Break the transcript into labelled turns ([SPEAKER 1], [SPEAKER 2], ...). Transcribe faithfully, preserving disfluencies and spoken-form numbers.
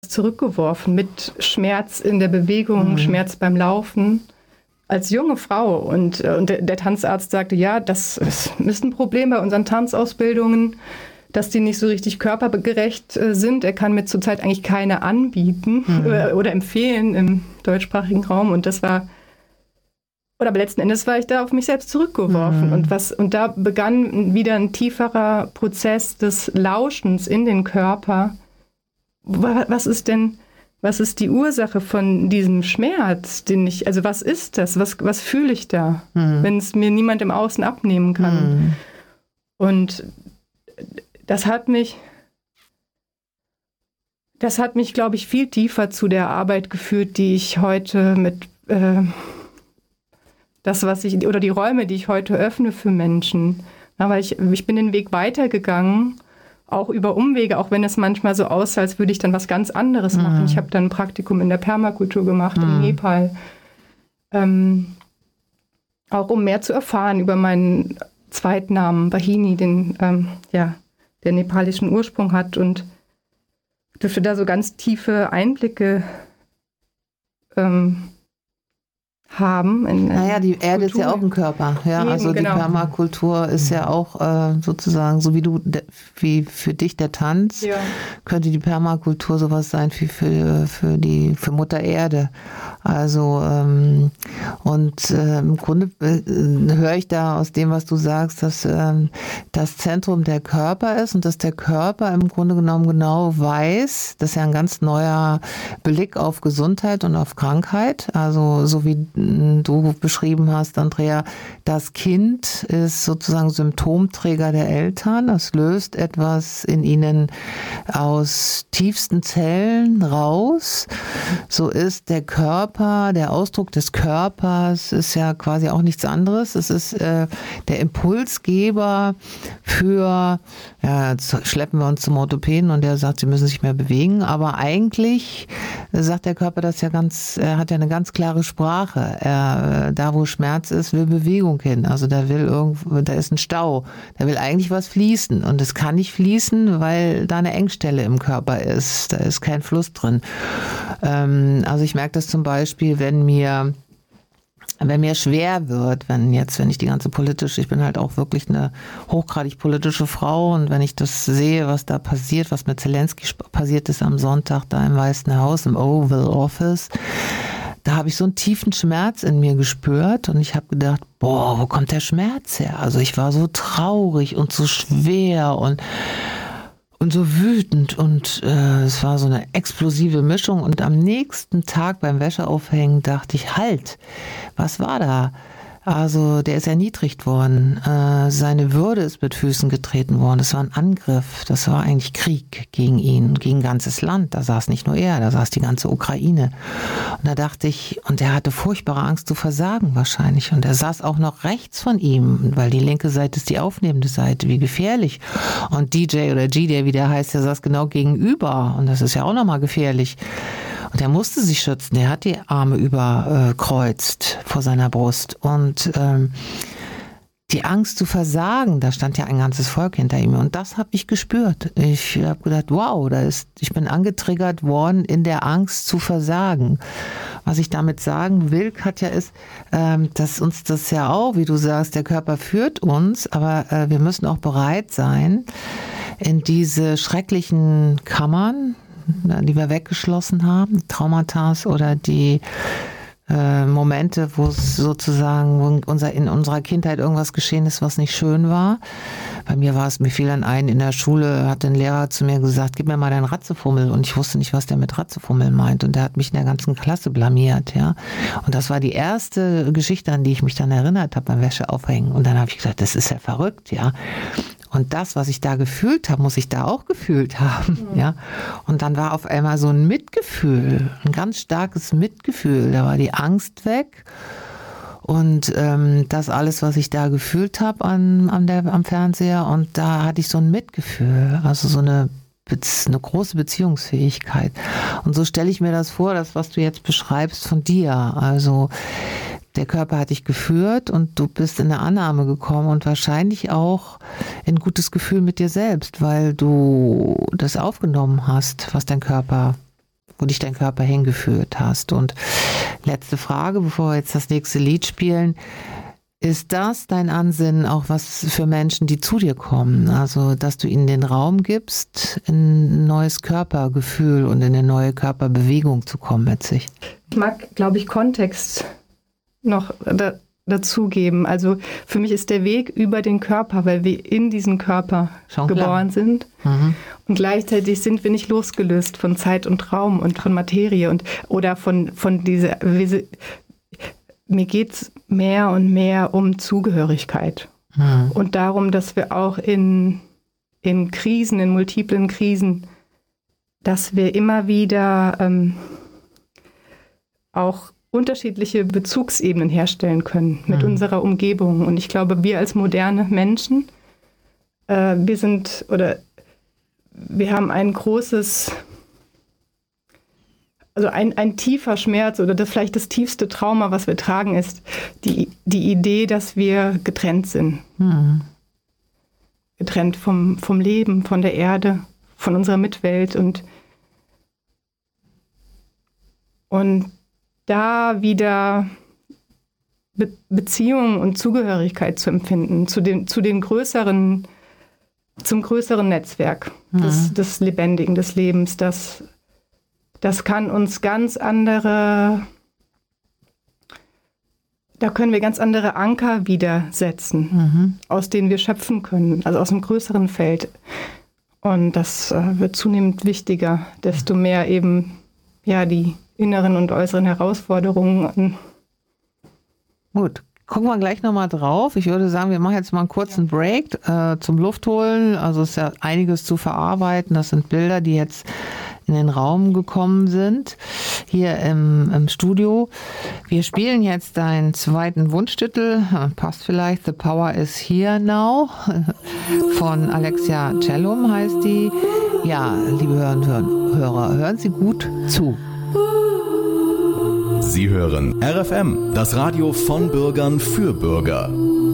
[SPEAKER 1] zurückgeworfen mit Schmerz in der Bewegung, mhm. Schmerz beim Laufen. Als junge Frau. Und, und der, der Tanzarzt sagte, ja, das ist ein Problem bei unseren Tanzausbildungen, dass die nicht so richtig körpergerecht sind. Er kann mir zurzeit eigentlich keine anbieten mhm. oder, oder empfehlen im deutschsprachigen Raum. Und das war, oder aber letzten Endes war ich da auf mich selbst zurückgeworfen. Mhm. Und, was, und da begann wieder ein tieferer Prozess des Lauschens in den Körper. Was ist denn... Was ist die Ursache von diesem Schmerz, den ich, also was ist das? Was, was fühle ich da, mhm. wenn es mir niemand im Außen abnehmen kann? Mhm. Und das hat mich, das hat mich, glaube ich, viel tiefer zu der Arbeit geführt, die ich heute mit, äh, das, was ich, oder die Räume, die ich heute öffne für Menschen. Aber ich, ich bin den Weg weitergegangen, auch über Umwege, auch wenn es manchmal so aussah, als würde ich dann was ganz anderes machen. Mhm. Ich habe dann ein Praktikum in der Permakultur gemacht mhm. in Nepal. Ähm, auch um mehr zu erfahren über meinen Zweitnamen, Bahini, den ähm, ja, der nepalischen Ursprung hat, und dürfte da so ganz tiefe Einblicke ähm, haben. In, in
[SPEAKER 2] naja, die Erde Kultur. Ist ja auch ein Körper. Ja? Eben, also die genau. Permakultur ist ja auch äh, sozusagen, so wie du, de, wie für dich der Tanz, ja. könnte die Permakultur sowas sein wie für, für die für Mutter Erde. Also ähm, und äh, im Grunde äh, höre ich da aus dem, was du sagst, dass äh, das Zentrum der Körper ist und dass der Körper im Grunde genommen genau weiß, das ist ja ein ganz neuer Blick auf Gesundheit und auf Krankheit. Also so wie du beschrieben hast, Andrea, das Kind ist sozusagen Symptomträger der Eltern. Es löst etwas in ihnen aus tiefsten Zellen raus. So ist der Körper, der Ausdruck des Körpers ist ja quasi auch nichts anderes. Es ist äh, der Impulsgeber für, ja, jetzt schleppen wir uns zum Orthopäden und der sagt, sie müssen sich mehr bewegen. Aber eigentlich sagt der Körper das ja ganz, er hat ja eine ganz klare Sprache. Er, da wo Schmerz ist, will Bewegung hin. Also da will irgendwo, da ist ein Stau. Da will eigentlich was fließen. Und es kann nicht fließen, weil da eine Engstelle im Körper ist. Da ist kein Fluss drin. Ähm, also ich merke das zum Beispiel, wenn mir Wenn mir schwer wird, wenn jetzt, wenn ich die ganze politische, ich bin halt auch wirklich eine hochgradig politische Frau, und wenn ich das sehe, was da passiert, was mit Zelensky passiert ist am Sonntag da im Weißen Haus, im Oval Office, da habe ich so einen tiefen Schmerz in mir gespürt und ich habe gedacht, boah, wo kommt der Schmerz her? Also ich war so traurig und so schwer und Und so wütend, und äh, es war so eine explosive Mischung. Und am nächsten Tag beim Wäscheaufhängen dachte ich, halt, was war da? Also der ist erniedrigt worden, äh, seine Würde ist mit Füßen getreten worden, das war ein Angriff, das war eigentlich Krieg gegen ihn, gegen ein ganzes Land, da saß nicht nur er, da saß die ganze Ukraine. Und da dachte ich, und er hatte furchtbare Angst zu versagen wahrscheinlich, und er saß auch noch rechts von ihm, weil die linke Seite ist die aufnehmende Seite, wie gefährlich. Und D J oder G, der wie der heißt, der saß genau gegenüber, und das ist ja auch nochmal gefährlich. Und er musste sich schützen, er hat die Arme überkreuzt vor seiner Brust. Und ähm, die Angst zu versagen, da stand ja ein ganzes Volk hinter ihm. Und das habe ich gespürt. Ich habe gedacht, wow, da ist, ich bin angetriggert worden in der Angst zu versagen. Was ich damit sagen will, Katja, ist, ähm, dass uns das ja auch, wie du sagst, der Körper führt uns, aber äh, wir müssen auch bereit sein, in diese schrecklichen Kammern, die wir weggeschlossen haben, Traumata oder die äh, Momente, wo es sozusagen wo unser, in unserer Kindheit irgendwas geschehen ist, was nicht schön war. Bei mir war es, mir fiel dann ein, in der Schule hat ein Lehrer zu mir gesagt, gib mir mal deinen Ratzefummel, und ich wusste nicht, was der mit Ratzefummel meint, und der hat mich in der ganzen Klasse blamiert, ja. Und das war die erste Geschichte, an die ich mich dann erinnert habe beim Wäscheaufhängen, und dann habe ich gesagt, das ist ja verrückt, ja. Und das, was ich da gefühlt habe, muss ich da auch gefühlt haben, mhm. ja. Und dann war auf einmal so ein Mitgefühl, ein ganz starkes Mitgefühl. Da war die Angst weg, und ähm, das alles, was ich da gefühlt habe an, an der, am Fernseher, und da hatte ich so ein Mitgefühl, also so eine eine große Beziehungsfähigkeit. Und so stelle ich mir das vor, das, was du jetzt beschreibst von dir. Also der Körper hat dich geführt und du bist in eine Annahme gekommen und wahrscheinlich auch in gutes Gefühl mit dir selbst, weil du das aufgenommen hast, was dein Körper wo dich dein Körper hingeführt hast. Und letzte Frage, bevor wir jetzt das nächste Lied spielen. Ist das dein Ansinnen auch was für Menschen, die zu dir kommen? Also, dass du ihnen den Raum gibst, in ein neues Körpergefühl und in eine neue Körperbewegung zu kommen mit sich?
[SPEAKER 1] Ich mag, glaube ich, Kontext noch da, dazugeben. Also für mich ist der Weg über den Körper, weil wir in diesen Körper Schon geboren klar. sind. Mhm. Und gleichzeitig sind wir nicht losgelöst von Zeit und Raum und von Materie und oder von, von dieser... Mir geht es mehr und mehr um Zugehörigkeit mhm. und darum, dass wir auch in, in Krisen, in multiplen Krisen, dass wir immer wieder ähm, auch unterschiedliche Bezugsebenen herstellen können mit mhm. unserer Umgebung. Und ich glaube, wir als moderne Menschen, äh, wir sind oder wir haben ein großes... Also ein, ein tiefer Schmerz oder das vielleicht das tiefste Trauma, was wir tragen, ist die, die Idee, dass wir getrennt sind. Mhm. Getrennt vom, vom Leben, von der Erde, von unserer Mitwelt. Und, und da wieder Be- Beziehung und Zugehörigkeit zu empfinden, zu den, zu den größeren, zum größeren Netzwerk mhm. des, des Lebendigen, des Lebens, das Das kann uns ganz andere, da können wir ganz andere Anker wieder setzen, mhm. aus denen wir schöpfen können, also aus einem größeren Feld. Und das äh, wird zunehmend wichtiger, desto mehr eben ja, die inneren und äußeren Herausforderungen.
[SPEAKER 2] Gut. Gucken wir gleich nochmal drauf. Ich würde sagen, wir machen jetzt mal einen kurzen Break äh, zum Luftholen. Also es ist ja einiges zu verarbeiten. Das sind Bilder, die jetzt in den Raum gekommen sind, hier im, im Studio. Wir spielen jetzt deinen zweiten Wunschtitel, passt vielleicht, The Power is Here Now, von Alexia Cellum heißt die. Ja, liebe Hörerinnen und Hörer, hören Sie gut zu.
[SPEAKER 3] Sie hören R F M, das Radio von Bürgern für Bürger.